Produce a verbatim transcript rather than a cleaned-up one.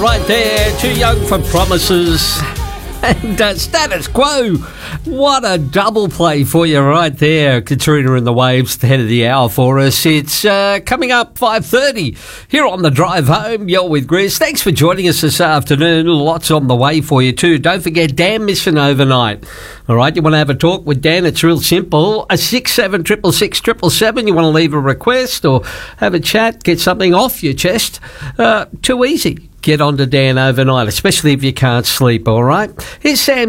Right there, Too Young for Promises and uh, Status Quo. What a double play for you right there. Katrina and the Waves, the head of the hour for us. It's uh, coming up five thirty here on the drive home. You're with Grizz. Thanks for joining us this afternoon. Lots on the way for you too. Don't forget Dan missing overnight. All right, you want to have a talk with Dan? It's real simple. A six seven triple six triple seven. You want to leave a request or have a chat, get something off your chest. Uh, too easy. Get on to Dan overnight, especially if you can't sleep, all right? Here's Sam